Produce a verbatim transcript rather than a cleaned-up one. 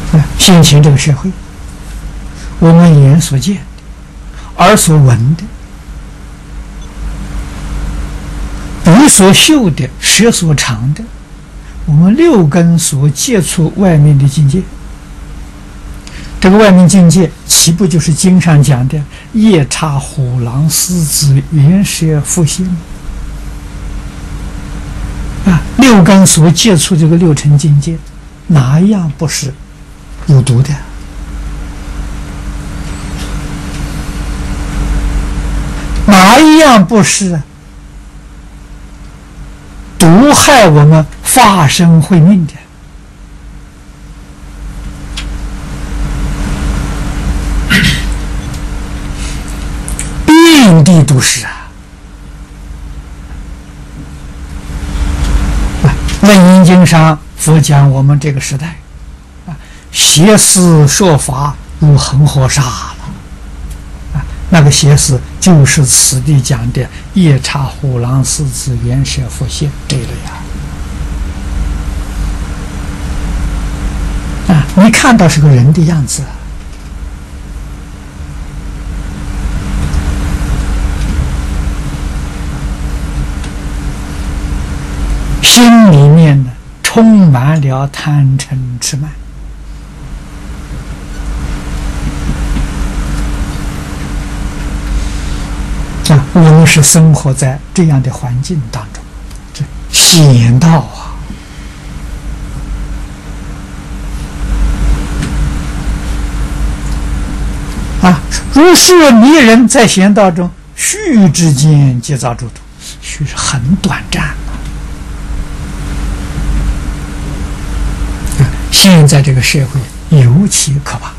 啊，现前这个社会，我们眼所见的、耳所闻的、鼻所嗅的、舌所尝的，我们六根所接触外面的境界，这个外面境界岂不就是经上讲的夜叉、虎狼、狮子、猿蛇、蝮仙啊？六根所接触这个六尘境界，哪一样不是有毒的？哪一样不是毒害我们法身慧命的？遍地都是啊！《楞严经》上佛讲我们这个时代啊，邪思说法如恒河沙了啊！那个邪思就是此地讲的夜叉、虎狼、狮子、猿蛇、蝮仙这类呀！啊，你看到是个人的样子，心里面呢充满了贪嗔痴慢。啊，我们是生活在这样的环境当中，这险道啊！啊，如是迷人在险道中，须之间皆遭诸毒。须是很短暂啊！现在这个社会尤其可怕。